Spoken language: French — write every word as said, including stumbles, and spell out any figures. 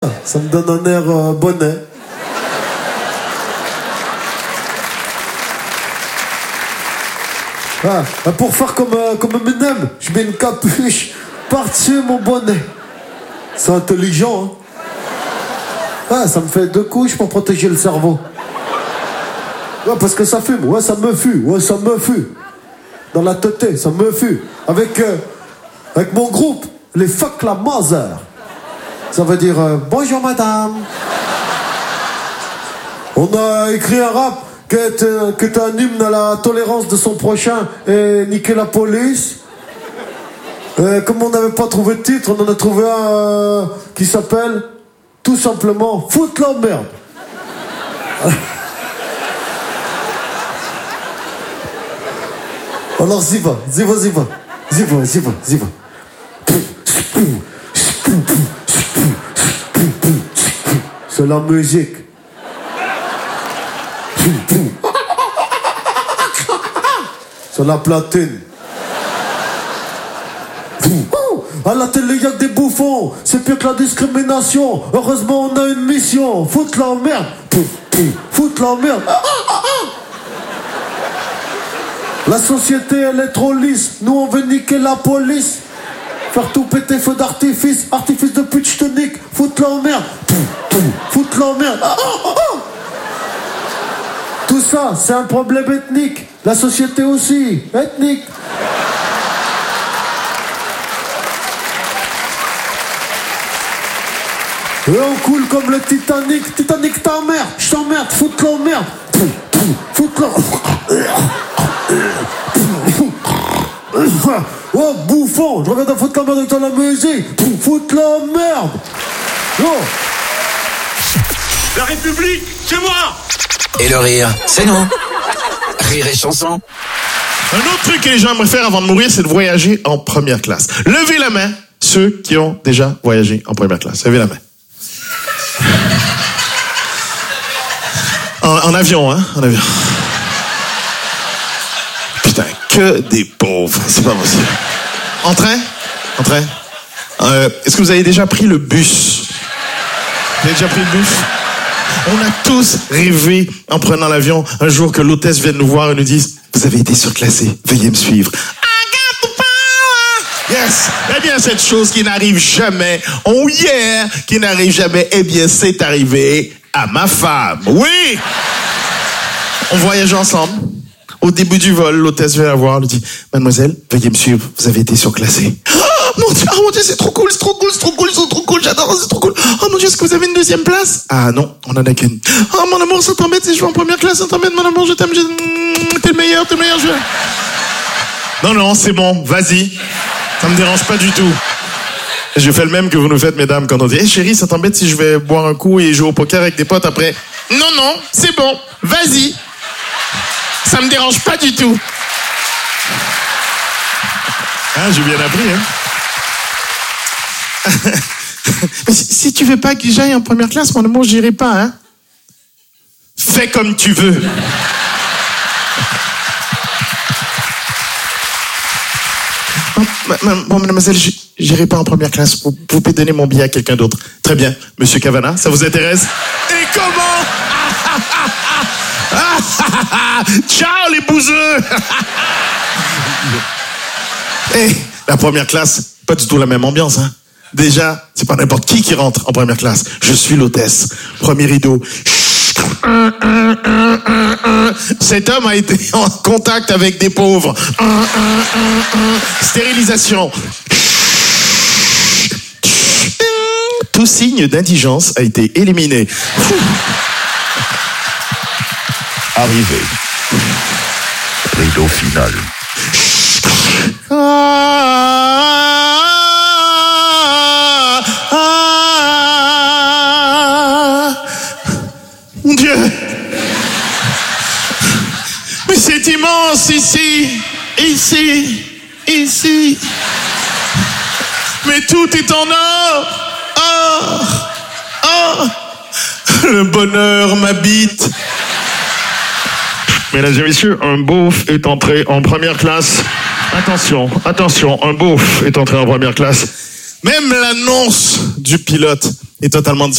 ça me donne un air euh, bonnet. Ah, pour faire comme, euh, comme Eminem, je mets une capuche par-dessus mon bonnet. C'est intelligent, hein. Ah, ça me fait deux couches pour protéger le cerveau. Ouais, parce que ça fume. Ouais, ça me fume. Ouais, ça me fume. Dans la tête, ça me fume. Avec, euh, avec mon groupe, les Fuck la Mother. Ça veut dire euh, bonjour madame. On a écrit un rap qui est, euh, qui est un hymne à la tolérance de son prochain et niquer la police. Et comme on n'avait pas trouvé de titre, on en a trouvé un euh, qui s'appelle tout simplement Foutre la merde. Alors y va, y va, y va, y va, y va, y va. C'est la musique. C'est la platine. À la télé, y'a que des bouffons. C'est pire que la discrimination. Heureusement, on a une mission. Foutre la merde. Foutre la merde. La société, elle est trop lisse. Nous, on veut niquer la police. Faire tout péter, feu d'artifice. Artifice de pute, je te nique. Foutre la merde. Foutre la merde. Ah, ah, ah. Tout ça, c'est un problème ethnique. La société aussi, ethnique. Et on coule comme le Titanic. Titanic ta mère. Je t'emmerde. Foutre la merde. Foutre la... Oh, bouffon. Je reviens de foutre la merde avec la musique. Foutre la merde. Oh. La République, c'est moi. Et le rire, c'est nous. Rire et chanson. Un autre truc que les gens aimeraient faire avant de mourir, c'est de voyager en première classe. Levez la main, ceux qui ont déjà voyagé en première classe. Levez la main. En, en avion, hein, en avion. Putain, que des pauvres, c'est pas possible. En train, en train. Euh, est-ce que vous avez déjà pris le bus? Vous avez déjà pris le bus? On a tous rêvé, en prenant l'avion, un jour que l'hôtesse vienne nous voir et nous dise « Vous avez été surclassé, veuillez me suivre. » I got the power! Yes! Eh bien, cette chose qui n'arrive jamais, oh yeah, qui n'arrive jamais, eh bien, c'est arrivé à ma femme. Oui! On voyage ensemble. Au début du vol, l'hôtesse vient la voir, elle dit « Mademoiselle, veuillez me suivre, vous avez été surclassée. » Oh mon Dieu, oh mon Dieu, c'est trop cool, c'est trop cool, c'est trop cool, c'est trop cool, j'adore, c'est trop cool. Oh mon Dieu, est-ce que vous avez une deuxième place? Ah non, on en a qu'une. Oh mon amour, ça t'embête si je vais en première classe, ça t'embête, mon amour, je t'aime, je... t'es le meilleur, t'es le meilleur, je... Non, non, c'est bon, vas-y. Ça me dérange pas du tout. Je fais le même que vous nous faites, mesdames, quand on dit, hé hey, chérie, ça t'embête si je vais boire un coup et jouer au poker avec des potes après? Non, non, c'est bon, vas-y. Ça me dérange pas du tout. Ah, j'ai bien appris, hein. Mais si, si tu veux pas que j'aille en première classe, mon amour, j'irai pas, hein. Fais comme tu veux. Bon, mademoiselle, j'irai pas en première classe. Vous, vous pouvez donner mon billet à quelqu'un d'autre. Très bien. Monsieur Cavana, ça vous intéresse? Et comment? Ciao, les bouseux. Et la première classe, pas du tout la même ambiance, hein. Déjà, c'est pas n'importe qui qui rentre en première classe. Je suis l'hôtesse. Premier rideau. Cet homme a été en contact avec des pauvres. Stérilisation. Tout signe d'indigence a été éliminé. Arrivé. Rideau final. Mon Dieu! Mais c'est immense ici, ici, ici. Mais tout est en or, or, or. Le bonheur m'habite. Mesdames et messieurs, un beauf est entré en première classe. Attention, attention, un beauf est entré en première classe. Même l'annonce du pilote est totalement différente.